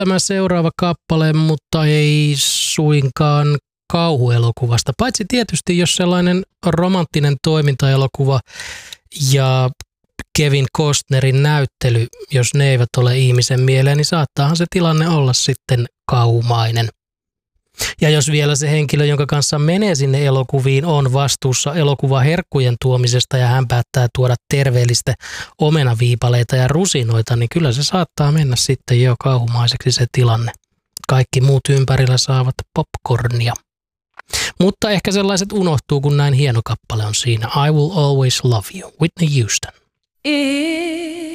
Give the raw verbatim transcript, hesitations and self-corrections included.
tämä seuraava kappale, mutta ei suinkaan kauhuelokuvasta. Paitsi tietysti, jos sellainen romanttinen toimintaelokuva ja Kevin Costnerin näyttely, jos ne eivät ole ihmisen mieleen, niin saattaahan se tilanne olla sitten kauhumainen. Ja jos vielä se henkilö, jonka kanssa menee sinne elokuviin, on vastuussa elokuvaherkkujen tuomisesta ja hän päättää tuoda terveellistä omenaviipaleita ja rusinoita, niin kyllä se saattaa mennä sitten jo kauhumaiseksi se tilanne. Kaikki muut ympärillä saavat popcornia. Mutta ehkä sellaiset unohtuu, kun näin hieno kappale on siinä. I Will Always Love You, Whitney Houston. It